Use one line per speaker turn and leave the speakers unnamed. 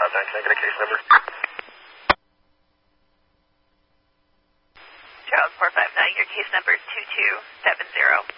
459, can I get a case number?
Charles 459, your case number is 2270.